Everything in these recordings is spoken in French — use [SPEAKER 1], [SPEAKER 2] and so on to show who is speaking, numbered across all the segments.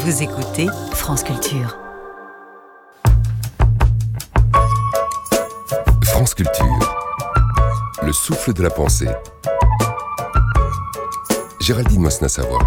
[SPEAKER 1] Vous écoutez France Culture.
[SPEAKER 2] France Culture, le souffle de la pensée. Géraldine Mosna-Savoie.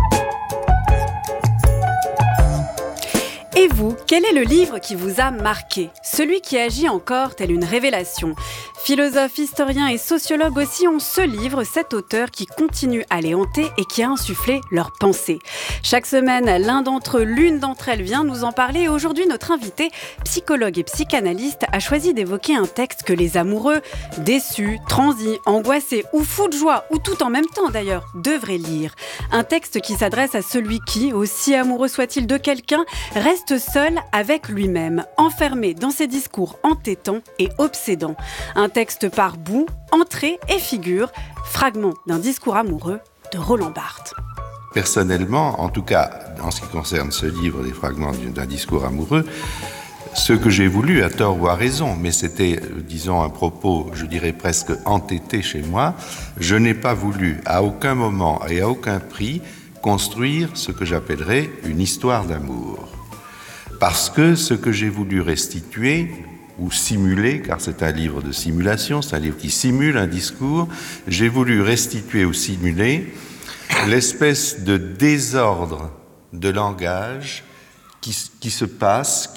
[SPEAKER 3] Et vous, quel est le livre qui vous a marqué ? Celui qui agit encore tel une révélation. Philosophes, historiens et sociologues aussi ont ce livre, cet auteur qui continue à les hanter et qui a insufflé leurs pensées. Chaque semaine, l'une d'entre elles vient nous en parler et aujourd'hui, notre invité, psychologue et psychanalyste, a choisi d'évoquer un texte que les amoureux, déçus, transis, angoissés ou fous de joie, ou tout en même temps d'ailleurs, devraient lire. Un texte qui s'adresse à celui qui, aussi amoureux soit-il de quelqu'un, reste seul avec lui-même, enfermé dans ses discours entêtants et obsédants. Un texte par bout, entrée et figure, fragment d'un discours amoureux de Roland Barthes.
[SPEAKER 4] Personnellement, en tout cas, en ce qui concerne ce livre, des fragments d'un discours amoureux, ce que j'ai voulu, à tort ou à raison, mais c'était, disons, un propos, je dirais presque entêté chez moi, je n'ai pas voulu, à aucun moment et à aucun prix, construire ce que j'appellerais une histoire d'amour. Parce que ce que j'ai voulu restituer, ou simuler, car c'est un livre de simulation, c'est un livre qui simule un discours, j'ai voulu restituer ou simuler l'espèce de désordre de langage qui se passe,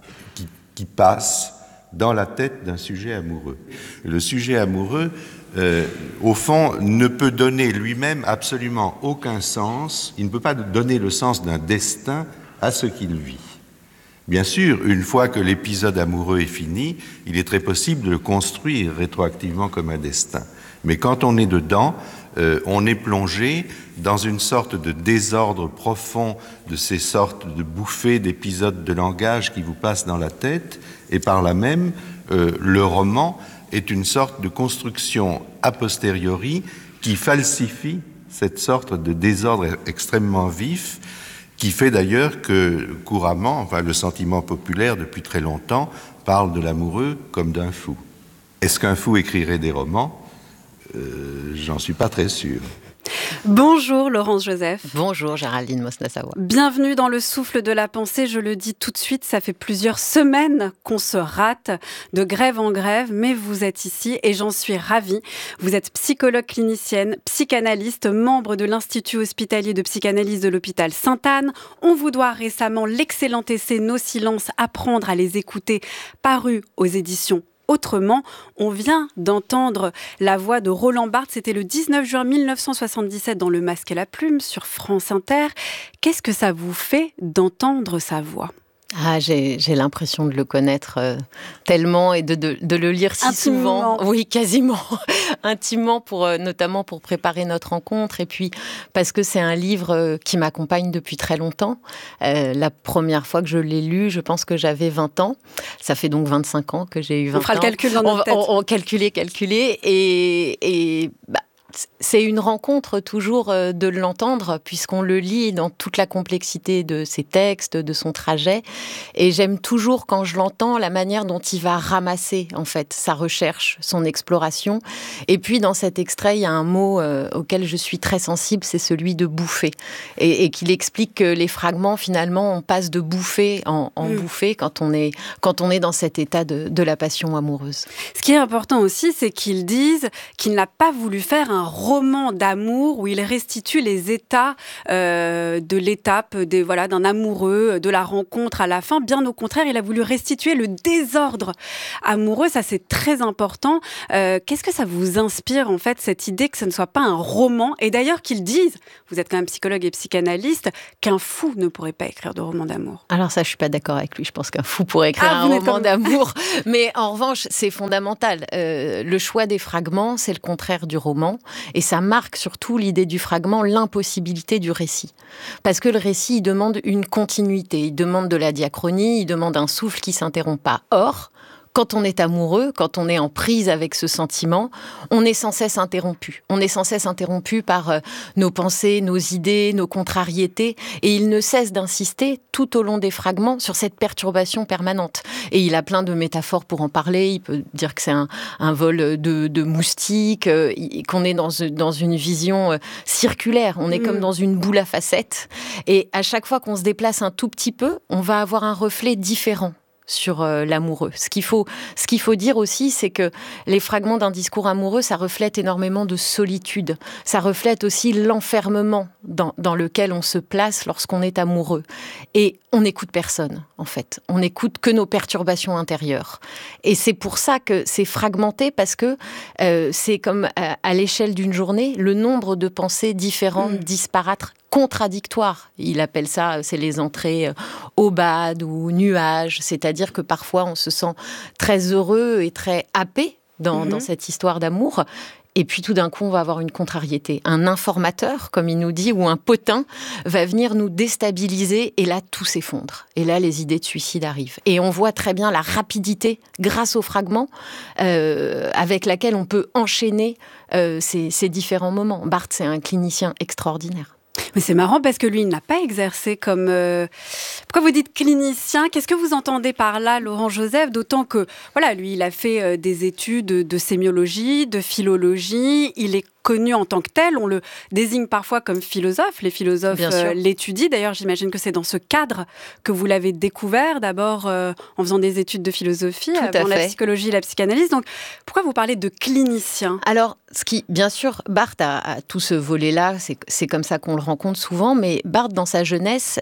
[SPEAKER 4] qui passe dans la tête d'un sujet amoureux. Le sujet amoureux, au fond, ne peut donner lui-même absolument aucun sens, il ne peut pas donner le sens d'un destin à ce qu'il vit. Bien sûr, une fois que l'épisode amoureux est fini, il est très possible de le construire rétroactivement comme un destin. Mais quand on est dedans, on est plongé dans une sorte de désordre profond de ces sortes de bouffées d'épisodes de langage qui vous passent dans la tête, et par là même, le roman est une sorte de construction a posteriori qui falsifie cette sorte de désordre extrêmement vif, qui fait d'ailleurs que couramment, le sentiment populaire depuis très longtemps parle de l'amoureux comme d'un fou. Est-ce qu'un fou écrirait des romans ? J'en suis pas très sûr.
[SPEAKER 3] Bonjour Laurence Joseph.
[SPEAKER 5] Bonjour Géraldine Mosna-Savoie.
[SPEAKER 3] Bienvenue dans le souffle de la pensée. Je le dis tout de suite, ça fait plusieurs semaines qu'on se rate de grève en grève, mais vous êtes ici et j'en suis ravie. Vous êtes psychologue clinicienne, psychanalyste, membre de l'Institut hospitalier de psychanalyse de l'hôpital Sainte-Anne. On vous doit récemment l'excellent essai Nos silences, apprendre à les écouter, paru aux éditions Autrement. On vient d'entendre la voix de Roland Barthes, c'était le 19 juin 1977 dans Le Masque et la Plume sur France Inter. Qu'est-ce que ça vous fait d'entendre sa voix ?
[SPEAKER 5] J'ai l'impression de le connaître tellement et de le lire si souvent. Oui, quasiment. Intimement, notamment pour préparer notre rencontre. Et puis, parce que c'est un livre qui m'accompagne depuis très longtemps. La première fois que je l'ai lu, je pense que j'avais 20 ans. Ça fait donc 25 ans que j'ai eu 20 ans.
[SPEAKER 3] On fera le calcul dans notre tête.
[SPEAKER 5] On calculer. Et c'est une rencontre toujours de l'entendre, puisqu'on le lit dans toute la complexité de ses textes, de son trajet. Et j'aime toujours, quand je l'entends, la manière dont il va ramasser, en fait, sa recherche, son exploration. Et puis, dans cet extrait, il y a un mot auquel je suis très sensible, c'est celui de bouffer. Et qu'il explique que les fragments, finalement, on passe de bouffée en bouffée quand on est dans cet état de la passion amoureuse.
[SPEAKER 3] Ce qui est important aussi, c'est qu'ils disent qu'il n'a pas voulu faire un roman d'amour où il restitue les états de l'étape d'un amoureux, de la rencontre à la fin. Bien au contraire, il a voulu restituer le désordre amoureux. Ça, c'est très important. Qu'est-ce que ça vous inspire, en fait, cette idée que ce ne soit pas un roman ? Et d'ailleurs, qu'ils disent, vous êtes quand même psychologue et psychanalyste, qu'un fou ne pourrait pas écrire de roman d'amour.
[SPEAKER 5] Alors ça, je suis pas d'accord avec lui. Je pense qu'un fou pourrait écrire un roman d'amour. Mais en revanche, c'est fondamental. Le choix des fragments, c'est le contraire du roman. Et ça marque surtout l'idée du fragment, l'impossibilité du récit. Parce que le récit, il demande une continuité, il demande de la diachronie, il demande un souffle qui ne s'interrompt pas. Or, quand on est amoureux, quand on est en prise avec ce sentiment, on est sans cesse interrompu. On est sans cesse interrompu par nos pensées, nos idées, nos contrariétés. Et il ne cesse d'insister tout au long des fragments sur cette perturbation permanente. Et il a plein de métaphores pour en parler. Il peut dire que c'est un vol de moustiques, qu'on est dans une vision circulaire. On est comme dans une boule à facettes. Et à chaque fois qu'on se déplace un tout petit peu, on va avoir un reflet différent sur l'amoureux. Ce qu'il faut dire aussi, c'est que les fragments d'un discours amoureux, ça reflète énormément de solitude. Ça reflète aussi l'enfermement dans lequel on se place lorsqu'on est amoureux. Et on n'écoute personne, en fait. On n'écoute que nos perturbations intérieures. Et c'est pour ça que c'est fragmenté, parce que c'est comme à l'échelle d'une journée, le nombre de pensées différentes, disparates, contradictoires. Il appelle ça, c'est les entrées aubades ou nuages. C'est-à-dire que parfois, on se sent très heureux et très happé dans cette histoire d'amour. Et puis tout d'un coup, on va avoir une contrariété. Un informateur, comme il nous dit, ou un potin, va venir nous déstabiliser, et là, tout s'effondre. Et là, les idées de suicide arrivent. Et on voit très bien la rapidité, grâce aux fragments, avec laquelle on peut enchaîner ces différents moments. Barthes, c'est un clinicien extraordinaire.
[SPEAKER 3] Mais c'est marrant parce que lui, il n'a pas exercé comme... Pourquoi vous dites clinicien ? Qu'est-ce que vous entendez par là, Laurent Joseph ? D'autant que, voilà, lui, il a fait des études de sémiologie, de philologie. Il est connu en tant que tel. On le désigne parfois comme philosophe. Les philosophes l'étudient. D'ailleurs, j'imagine que c'est dans ce cadre que vous l'avez découvert, d'abord en faisant des études de philosophie, avant la psychologie et la psychanalyse. Donc, pourquoi vous parlez de clinicien ?
[SPEAKER 5] Alors, bien sûr, Barthes a tout ce volet-là, c'est comme ça qu'on le rencontre souvent, mais Barthes, dans sa jeunesse,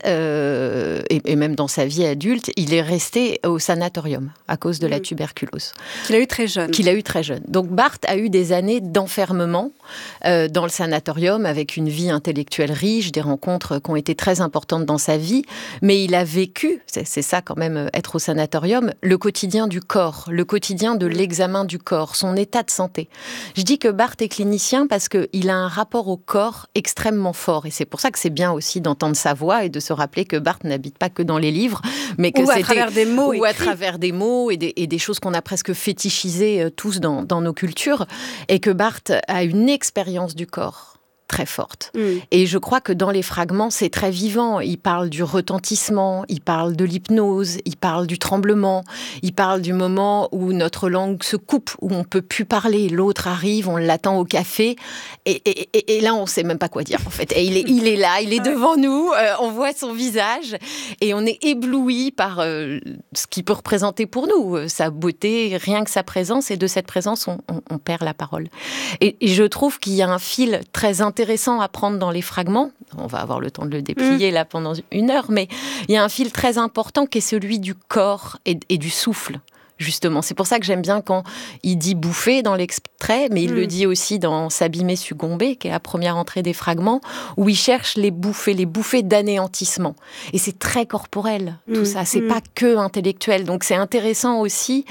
[SPEAKER 5] et même dans sa vie adulte, il est resté au sanatorium à cause de la tuberculose.
[SPEAKER 3] Qu'il a eu très jeune.
[SPEAKER 5] Donc, Barthes a eu des années d'enfermement dans le sanatorium, avec une vie intellectuelle riche, des rencontres qui ont été très importantes dans sa vie, mais il a vécu, c'est ça quand même, être au sanatorium, le quotidien du corps, le quotidien de l'examen du corps, son état de santé. Je dis que Barthes est clinicien parce qu'il a un rapport au corps extrêmement fort, et c'est pour ça que c'est bien aussi d'entendre sa voix et de se rappeler que Barthes n'habite pas que dans les livres, mais que
[SPEAKER 3] à travers des mots
[SPEAKER 5] ou à travers des mots et des choses qu'on a presque fétichisées tous dans nos cultures, et que Barthes a une expérience du corps très forte. Et je crois que dans les fragments, c'est très vivant. Il parle du retentissement, il parle de l'hypnose, il parle du tremblement, il parle du moment où notre langue se coupe, où on peut plus parler. L'autre arrive, on l'attend au café, et là, on sait même pas quoi dire, en fait. Et il est là, il est devant nous, on voit son visage, et on est ébloui par ce qu'il peut représenter pour nous, sa beauté, rien que sa présence, et de cette présence, on perd la parole. Et je trouve qu'il y a un fil très intéressant à prendre dans les fragments. On va avoir le temps de le déplier là pendant 1 heure, mais il y a un fil très important qui est celui du corps et du souffle. Justement, c'est pour ça que j'aime bien quand il dit bouffer dans l'extrait, mais il le dit aussi dans S'abîmer, succomber, qui est la première entrée des fragments, où il cherche les bouffées d'anéantissement. Et c'est très corporel, tout ça. C'est pas que intellectuel. Donc c'est intéressant aussi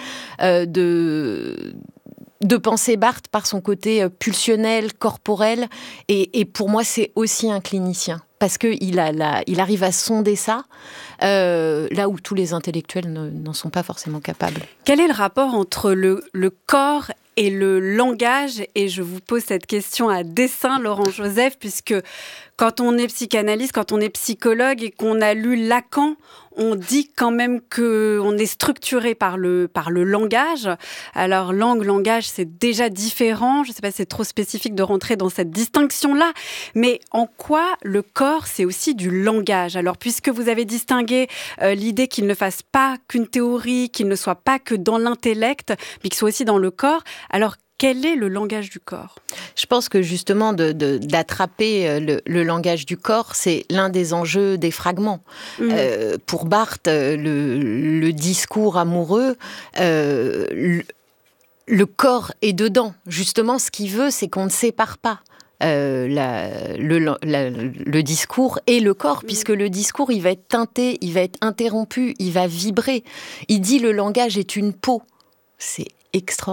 [SPEAKER 5] de penser Barthes par son côté pulsionnel, corporel, et pour moi c'est aussi un clinicien, parce qu'il arrive à sonder ça, là où tous les intellectuels n'en sont pas forcément capables.
[SPEAKER 3] Quel est le rapport entre le corps et le langage ? Et je vous pose cette question à dessein, Laurent Joseph, puisque quand on est psychanalyste, quand on est psychologue et qu'on a lu Lacan, on dit quand même qu'on est structuré par le langage. Alors, langage, c'est déjà différent. Je ne sais pas si c'est trop spécifique de rentrer dans cette distinction-là. Mais en quoi le corps, c'est aussi du langage ? Alors, puisque vous avez distingué l'idée qu'il ne fasse pas qu'une théorie, qu'il ne soit pas que dans l'intellect, mais qu'il soit aussi dans le corps, alors quel est le langage du corps ?
[SPEAKER 5] Je pense que justement d'attraper le langage du corps, c'est l'un des enjeux des fragments. Pour Barthes, le discours amoureux, le corps est dedans. Justement, ce qu'il veut, c'est qu'on ne sépare pas le discours et le corps, puisque le discours, il va être teinté, il va être interrompu, il va vibrer. Il dit le langage est une peau. C'est extraordinaire.